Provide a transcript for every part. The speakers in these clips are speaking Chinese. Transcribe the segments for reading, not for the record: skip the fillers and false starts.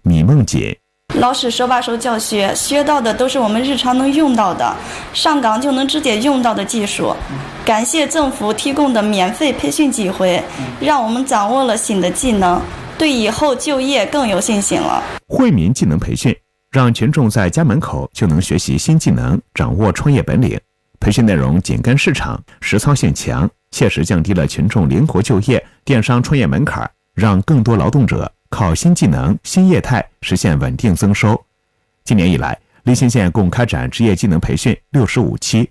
米梦锦。 老师手把手教学，学到的都是我们日常能用到的，上岗就能直接用到的技术。感谢政府提供的免费培训机会，让我们掌握了新的技能，对以后就业更有信心了。 惠民技能培训让群众在家门口就能学习新技能，掌握创业本领。培训内容紧跟市场，实操性强，切实降低了群众灵活就业、电商创业门槛，让更多劳动者靠新技能、新业态实现稳定增收。今年以来，利辛县共开展职业技能培训65期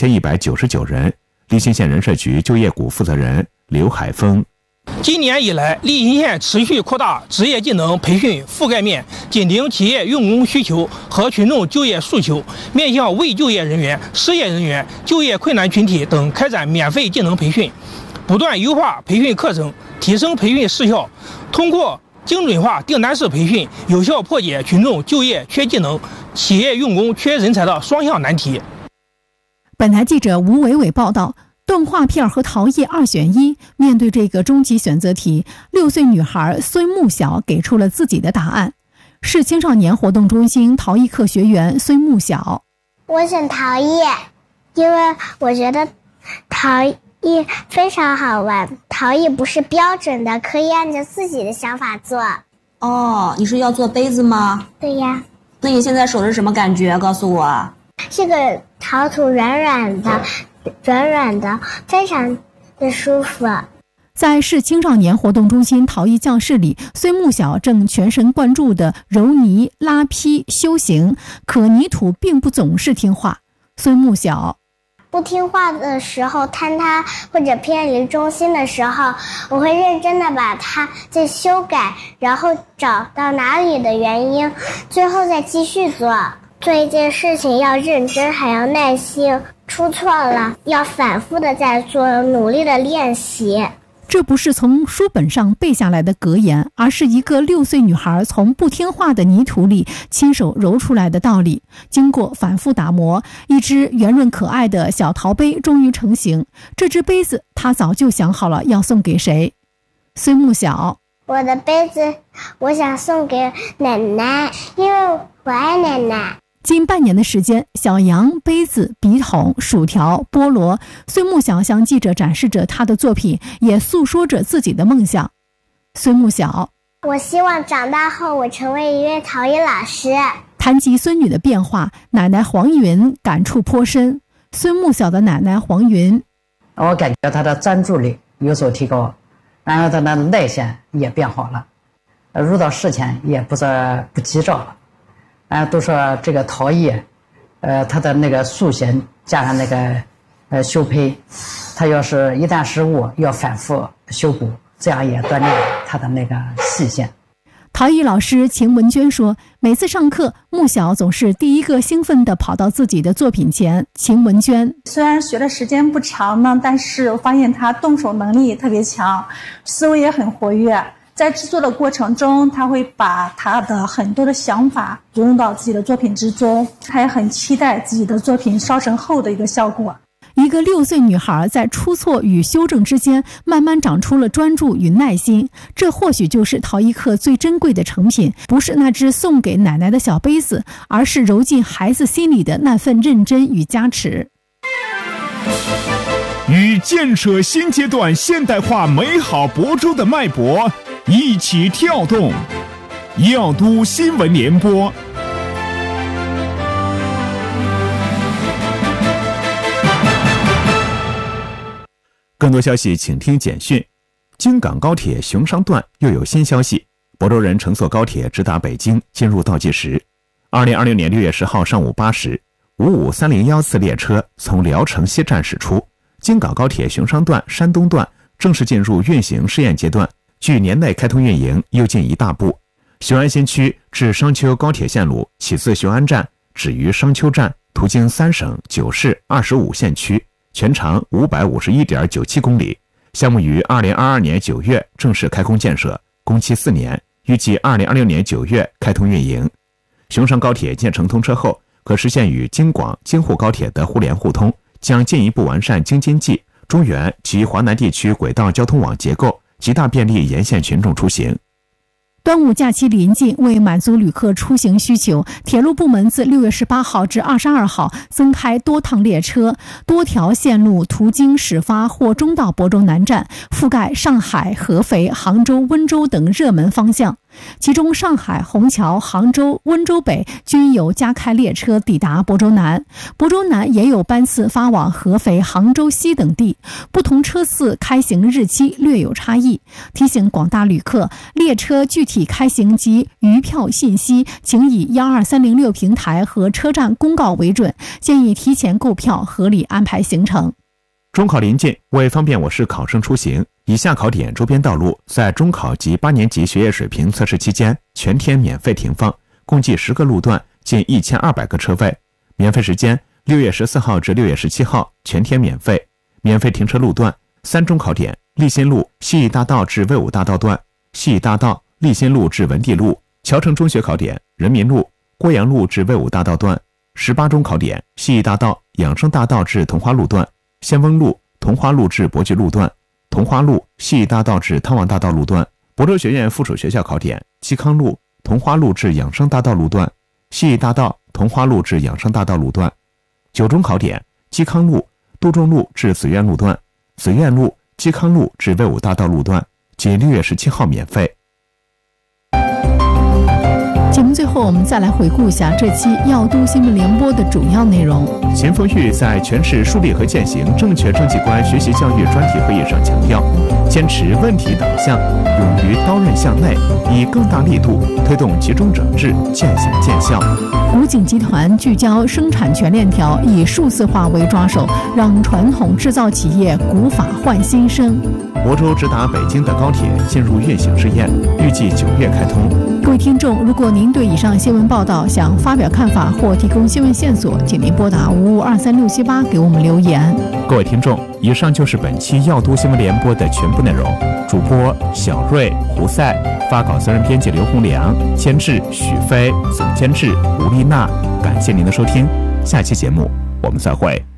，2199人。利辛县人社局就业股负责人刘海峰。 今年以来，利辛县持续扩大职业技能培训覆盖面，紧盯企业用工需求和群众就业诉求，面向未就业人员、失业人员、就业困难群体等开展免费技能培训，不断优化培训课程，提升培训视效，通过精准化订单式培训，有效破解群众就业缺技能、企业用工缺人才的双向难题。 本台记者吴伟伟报道。动画片和陶艺2选1，面对这个终极选择题，6岁女孩孙木晓给出了自己的答案。市青少年活动中心陶艺课学员孙木晓： 我选陶艺，因为我觉得陶艺非常好玩，陶艺不是标准的，可以按照自己的想法做。 哦，你是要做杯子吗？ 对呀。 那你现在手是什么感觉？告诉我。 这个陶土软软的，非常的舒服。 在市青少年活动中心陶艺教室里，孙木晓正全神贯注地揉泥、拉坯、修行，可泥土并不总是听话。孙木晓不听话的时候，坍塌或者偏离中心的时候，我会认真的把它再修改，然后找到哪里的原因，最后再继续做。做一件事情要认真，还要耐心，出错了要反复的再做，努力的练习。 这不是从书本上背下来的格言，而是一个6岁女孩从不听话的泥土里亲手揉出来的道理。经过反复打磨，一只圆润可爱的小陶杯终于成型。这只杯子她早就想好了要送给谁。孙木晓： 我的杯子我想送给奶奶，因为我爱奶奶。 近半年的时间，小羊、杯子、笔筒、薯条、菠萝，孙木晓向记者展示着他的作品，也诉说着自己的梦想。孙木晓： 我希望长大后我成为一位陶艺老师。 谈及孙女的变化，奶奶黄云感触颇深。孙木晓的奶奶黄云： 我感觉她的专注力有所提高，然后她的耐心也变好了，遇到事情也不急躁了。都说这个陶艺，它的那个塑形加上那个修胚，它要是一旦失误，要反复修补，这样也锻炼它的那个细线。 陶艺老师秦文娟说，每次上课，木晓总是第一个兴奋地跑到自己的作品前。秦文娟： 虽然学的时间不长呢，但是我发现他动手能力特别强，思维也很活跃。在制作的过程中，他会把他的很多的想法融入到自己的作品之中，他也很期待自己的作品烧成后的一个效果。 一个6岁女孩在出错与修正之间慢慢长出了专注与耐心，这或许就是陶艺课最珍贵的成品，不是那只送给奶奶的小杯子，而是揉进孩子心里的那份认真与加持。 与建设新阶段现代化美好亳州的脉搏一起跳动，耀都新闻联播。 更多消息请听简讯。京港高铁熊商段又有新消息，亳州人乘坐高铁直达北京，进入倒计时。2026年6月10号上午8时，55301次列车从聊城西站驶出，京港高铁熊商段山东段正式进入运行试验阶段，距年内开通运营又进一大步。雄安新区至商丘高铁线路起自雄安站，止于商丘站，途经3省9市25县区，全长551.97公里。项目于2022年9月正式开工建设，工期4年，预计2026年9月开通运营。熊商高铁建成通车后，可实现与京广、京沪高铁的互联互通，将进一步完善京津冀、中原及华南地区轨道交通网结构，极大便利沿线群众出行。 端午假期临近，为满足旅客出行需求，铁路部门自6月18号至22号增开多趟列车，多条线路途经始发或终到亳州南站，覆盖上海、合肥、杭州、温州等热门方向。其中上海、虹桥、杭州、温州北均有加开列车抵达亳州南，亳州南也有班次发往合肥、杭州西等地，不同车次开行日期略有差异。提醒广大旅客，列车具体开行及余票信息请以12306平台和车站公告为准，建议提前购票，合理安排行程。 中考临近，为方便我市考生出行，以下考点周边道路在中考及8年级学业水平测试期间全天免费停放，共计10个路段，近1200个车位。免费时间6月14号至6月17号全天免费。免费停车路段3中考点：立新路西义大道至魏武大道段、西义大道、立新路至文地路。侨城中学考点：人民路郭阳路至魏武大道段。18中考点：西义大道养生大道至同花路段、先锋路同花路至博聚路段、同花路西义大道至汤王大道路段。亳州学院附属学校考点：嵇康路同花路至养生大道路段、西义大道同花路至养生大道路段。9中考点：嵇康路杜仲路至紫苑路段、紫苑路嵇康路至魏武大道路段，仅6月17号免费。 节目最后，我们再来回顾一下这期耀都新闻联播的主要内容。 秦凤玉在全市树立和践行正确政绩观学习教育专题会议上强调，坚持问题导向，勇于刀刃向内，以更大力度推动集中整治，见行见效。 武警集团聚焦生产全链条，以数字化为抓手，让传统制造企业古法换新生。 亳州直达北京的高铁进入运行试验，预计9月开通。 各位听众，如果您对以上新闻报道想发表看法或提供新闻线索，请您拨打5523678给我们留言。 各位听众，以上就是本期耀都新闻联播的全部内容。主播小瑞、胡赛，发稿责任编辑刘洪良，监制许飞，总监制吴丽娜。感谢您的收听，下期节目我们再会。